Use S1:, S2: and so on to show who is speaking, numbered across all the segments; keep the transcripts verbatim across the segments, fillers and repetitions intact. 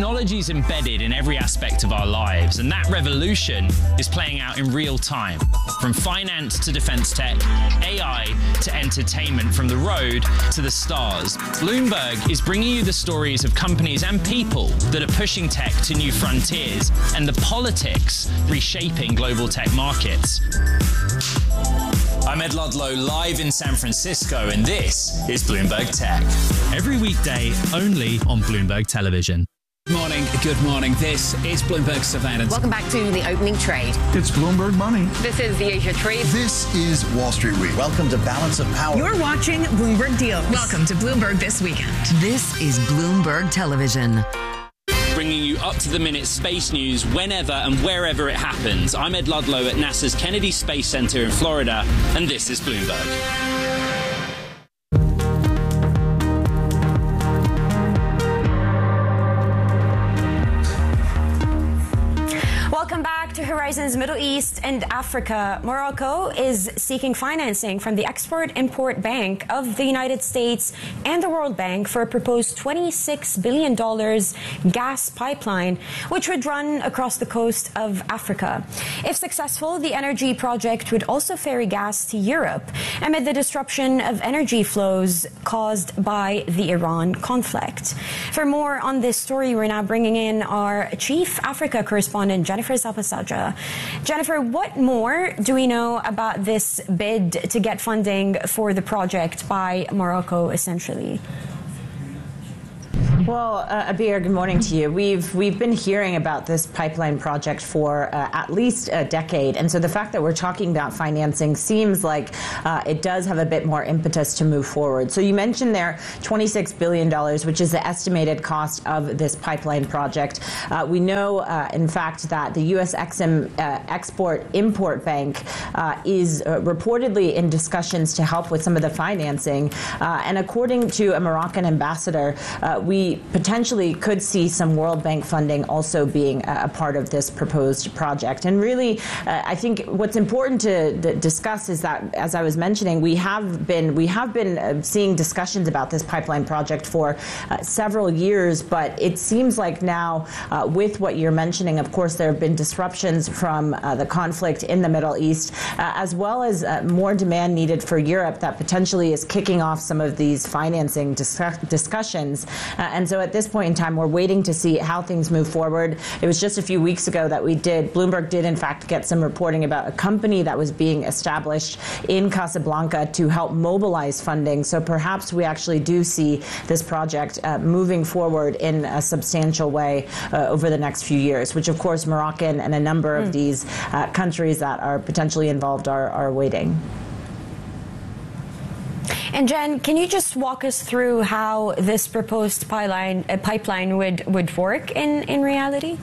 S1: Technology is embedded in every aspect of our lives, and that revolution is playing out in real time. From finance to defense tech, A I to entertainment, from the road to the stars. Bloomberg is bringing you the stories of companies and people that are pushing tech to new frontiers, and the politics reshaping global tech markets. I'm Ed Ludlow, live in San Francisco, and this is Bloomberg Tech.
S2: Every weekday, only on Bloomberg Television.
S3: Good morning, good morning. This is Bloomberg Surveillance.
S4: Welcome back to the opening trade.
S5: It's Bloomberg Money.
S4: This is the Asia Trade.
S6: This is Wall Street Week. Welcome to Balance of Power.
S7: You're watching Bloomberg Deals. Welcome to Bloomberg This Weekend.
S8: This is Bloomberg Television.
S1: Bringing you up-to-the-minute space news whenever and wherever it happens. I'm Ed Ludlow at NASA's Kennedy Space Center in Florida, and this is Bloomberg.
S9: Welcome back to Horizons Middle East and Africa. Morocco is seeking financing from the Export-Import Bank of the United States and the World Bank for a proposed twenty-six billion dollars gas pipeline, which would run across the coast of Africa. If successful, the energy project would also ferry gas to Europe amid the disruption of energy flows caused by the Iran conflict. For more on this story, we're now bringing in our Chief Africa correspondent, Jennifer Sapasaja. Jennifer, what more do we know about this bid to get funding for the project by Morocco, essentially?
S10: Well, uh, Abir, good morning to you. We've we've been hearing about this pipeline project for uh, at least a decade, and so the fact that we're talking about financing seems like uh, it does have a bit more impetus to move forward. So you mentioned there twenty-six billion dollars, which is the estimated cost of this pipeline project. Uh, we know, uh, in fact, that the U S Exim uh, Export-Import Bank uh, is uh, reportedly in discussions to help with some of the financing, uh, and according to a Moroccan ambassador, uh, we potentially could see some World Bank funding also being a part of this proposed project. And really, uh, I think what's important to d- discuss is that, as I was mentioning, we have been we have been uh, seeing discussions about this pipeline project for uh, several years, but it seems like now, uh, with what you're mentioning, of course, there have been disruptions from uh, the conflict in the Middle East, uh, as well as uh, more demand needed for Europe that potentially is kicking off some of these financing dis- discussions. Uh, and so at this point in time, we're waiting to see how things move forward. It was just a few weeks ago that we did, Bloomberg did in fact get some reporting about a company that was being established in Casablanca to help mobilize funding. So perhaps we actually do see this project uh, moving forward in a substantial way uh, over the next few years, which of course Moroccan and a number mm. of these uh, countries that are potentially involved are, are waiting.
S9: And Jen, can you just walk us through how this proposed pipeline, uh, pipeline would, would work in, in reality?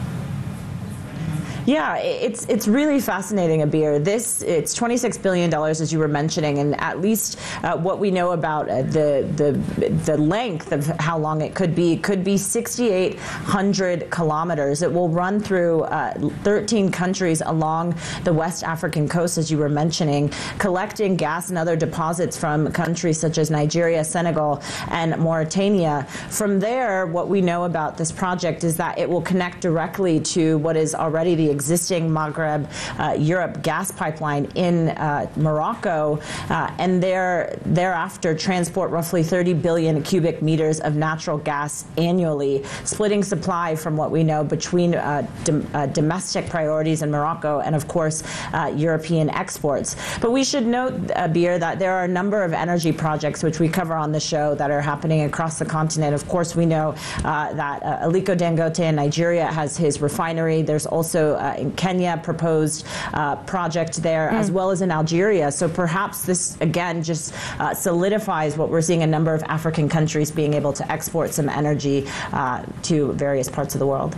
S10: Yeah, it's it's really fascinating, Abir. This it's twenty-six billion dollars, as you were mentioning, and at least uh, what we know about uh, the the the length of how long it could be could be six thousand eight hundred kilometers. It will run through uh, thirteen countries along the West African coast, as you were mentioning, collecting gas and other deposits from countries such as Nigeria, Senegal, and Mauritania. From there, what we know about this project is that it will connect directly to what is already the existing Maghreb uh, Europe gas pipeline in uh, Morocco, uh, and there thereafter transport roughly thirty billion cubic meters of natural gas annually, splitting supply from what we know between uh, dom- uh, domestic priorities in Morocco and, of course, uh, European exports. But we should note, Abir, that there are a number of energy projects which we cover on the show that are happening across the continent. Of course, we know uh, that uh, Aliko Dangote in Nigeria has his refinery. There's also uh, in Kenya proposed uh, project there, mm. as well as in Algeria. So perhaps this, again, just uh, solidifies what we're seeing a number of African countries being able to export some energy uh, to various parts of the world.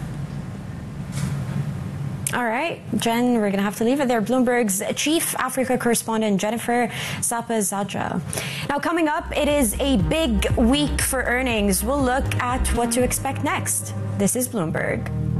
S9: All right, Jen, we're going to have to leave it there. Bloomberg's Chief Africa correspondent, Jennifer Sapasaja. Now, coming up, it is a big week for earnings. We'll look at what to expect next. This is Bloomberg.